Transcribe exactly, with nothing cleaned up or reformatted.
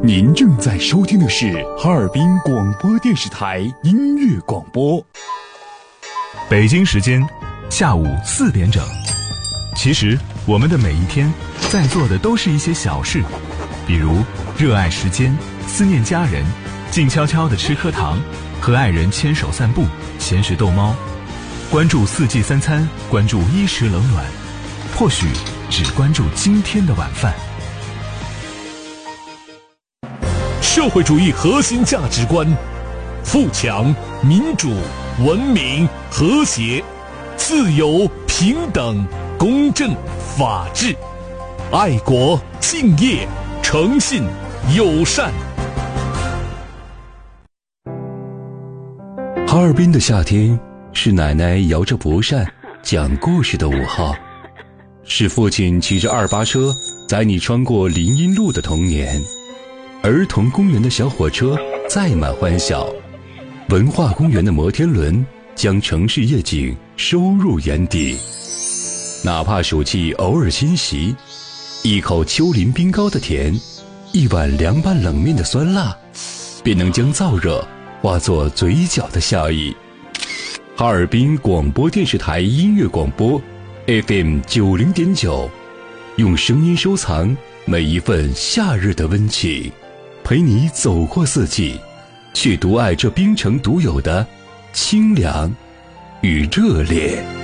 您正在收听的是哈尔滨广播电视台音乐广播。 北京时间下午四点整。其实我们的每一天在做的都是一些小事，比如热爱时间，思念家人，静悄悄地吃颗糖，和爱人牵手散步，闲时逗猫，关注四季三餐，关注衣食冷暖，或许只关注今天的晚饭。 社会主义核心价值观：富强、民主、文明、和谐、自由、平等、公正、法治、爱国、敬业、诚信、友善。 哈尔滨的夏天，是奶奶摇着蒲扇讲故事的午后，是父亲骑着二八车载你穿过林荫路的童年。儿童公园的小火车载满欢笑，文化公园的摩天轮将城市夜景收入眼底。哪怕暑气偶尔侵袭，一口丘陵冰糕的甜，一碗凉拌冷面的酸辣，便能将燥热化作嘴角的笑意。哈尔滨广播电视台音乐广播 F M 九零点九，用声音收藏每一份夏日的温情，陪你走过四季，去独爱这冰城独有的清凉与热烈。